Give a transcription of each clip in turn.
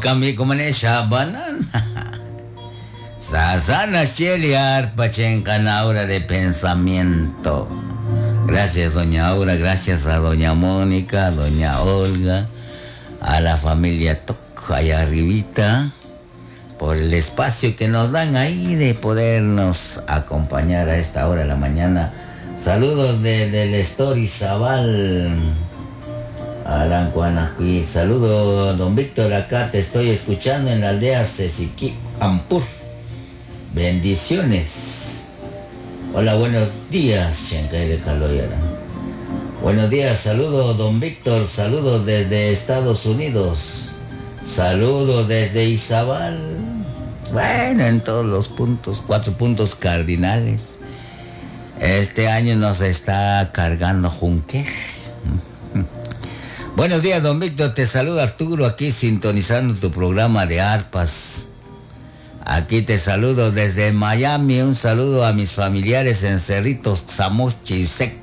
kami kumane Shabanan. Sasana Cheliar Pachencan Aura de Pensamiento. Gracias, doña Aura, gracias a doña Mónica, a doña Olga, a la familia Toc, allá arribita, por el espacio que nos dan ahí de podernos acompañar a esta hora de la mañana. Saludos del Story Zabal. Arancuanacuí. Saludo, don Víctor, acá te estoy escuchando en la aldea Sesiquí, Ampur. Bendiciones. Hola, buenos días, Chancaile Caloyara. Buenos días, saludo, don Víctor, saludos desde Estados Unidos. Saludos desde Izabal. Bueno, en todos los puntos, 4 puntos cardinales. Este año nos está cargando Junque. Buenos días, don Víctor, te saluda Arturo, aquí sintonizando tu programa de arpas. Aquí te saludo desde Miami, un saludo a mis familiares en Cerritos, Zamochiltec.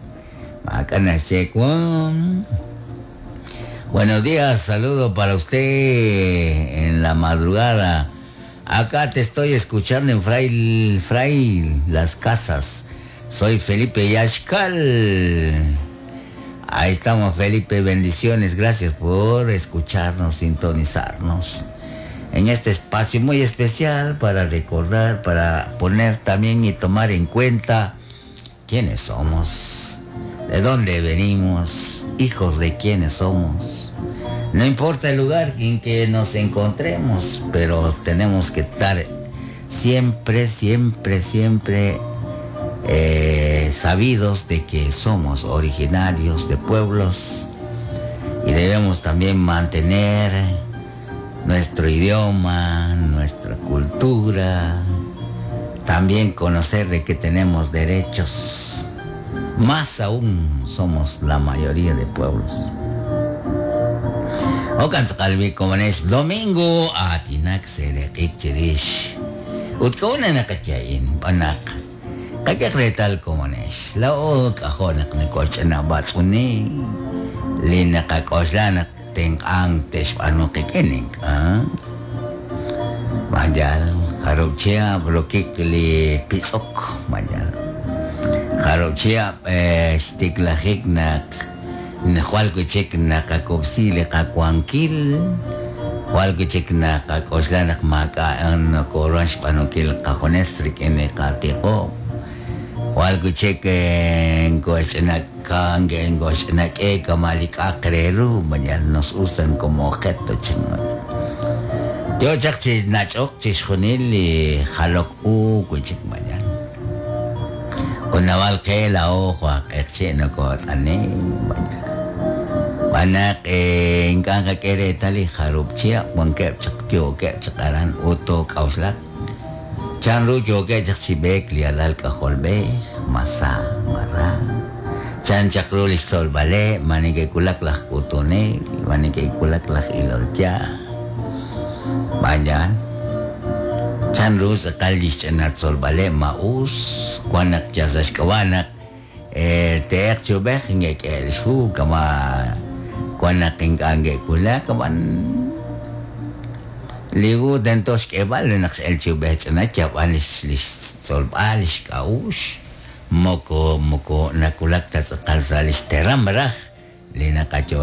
Buenos días, saludo para usted en la madrugada. Acá te estoy escuchando en Fray Las Casas. Soy Felipe Yaxcal. Ahí estamos, Felipe, bendiciones, gracias por escucharnos, sintonizarnos en este espacio muy especial para recordar, para poner también y tomar en cuenta quiénes somos, de dónde venimos, hijos de quiénes somos. No importa el lugar en que nos encontremos, pero tenemos que estar siempre sabidos de que somos originarios de pueblos y debemos también mantener nuestro idioma, nuestra cultura, también conocer de que tenemos derechos. Más aún somos la mayoría de pueblos. Okan kalbi komanes domingo atinak serek ikchirish. Utkauna nakatyain panak. Kaya kretal komanes. Laok ako naknikoch na batsuni. Linakakosla teng ang tes ano kikinig, Majal, harap siya blokik li pisok, majal. Harap siya stiklahik na huwal ko chik na kakopsili kakwangkil, huwal ko chik na kakosla na makaan na korans panukil kakonestrik ine katiko. Huwal ko chik ngos na ngos na kamalik akrero, majal nos usan como objeto chingón. Yo chak si nachok si shunili halok ko chik majal. Unawal ke la ojo akse no ko ane majal. Banak ingkang kakere tali harup chia mangkep chak yo ke chakaran uto kauslak. Chan ru yo ke chak si bek liadal ka holbe masa mara. Chan chak ru lisol bale manike kulak lah utone manike kulak lah ilorja. Banyan. Chan ru sakal chanat sol bale maus kwanak jazas kawanak teek chubek ngek elsu kama kwanak ingkange kulak kaman ligu dentos kebal nak el chubek chanat chap alis sol alis kaus moko nakulak tas kalsalis teram beras lina kacho